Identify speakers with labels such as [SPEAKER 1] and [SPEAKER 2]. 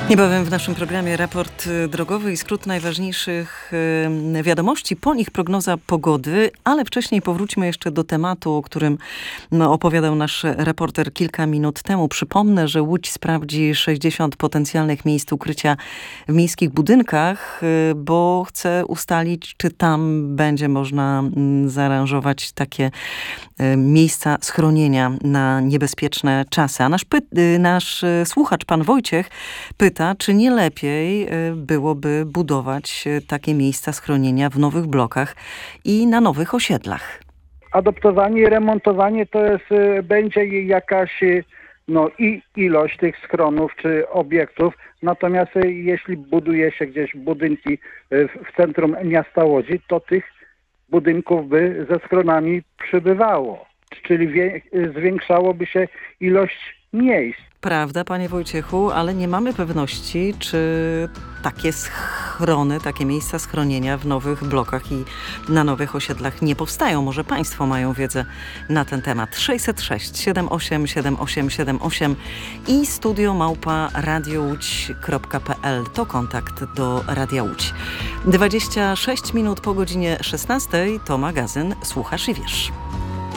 [SPEAKER 1] Niebawem w naszym programie raport drogowy i skrót najważniejszych wiadomości. Po nich prognoza pogody, ale wcześniej powróćmy jeszcze do tematu, o którym opowiadał nasz reporter kilka minut temu. Przypomnę, że Łódź sprawdzi 60 potencjalnych miejsc ukrycia w miejskich budynkach, bo chce ustalić, czy tam będzie można zaaranżować takie miejsca schronienia na niebezpieczne czasy. A nasz słuchacz, pan Wojciech, pyta, czy nie lepiej byłoby budować takie miejsca schronienia w nowych blokach i na nowych osiedlach?
[SPEAKER 2] Adoptowanie i remontowanie to będzie jakaś ilość tych schronów czy obiektów. Natomiast jeśli buduje się gdzieś budynki w centrum miasta Łodzi, to tych budynków by ze schronami przybywało. Czyli zwiększałoby się ilość miejsc.
[SPEAKER 1] Prawda, panie Wojciechu, ale nie mamy pewności, czy takie schrony, takie miejsca schronienia w nowych blokach i na nowych osiedlach nie powstają. Może państwo mają wiedzę na ten temat. 606 78 78 78 i studio@radiołódź.pl to kontakt do Radia Łódź. 26 minut po godzinie 16 to magazyn Słuchasz i Wiesz.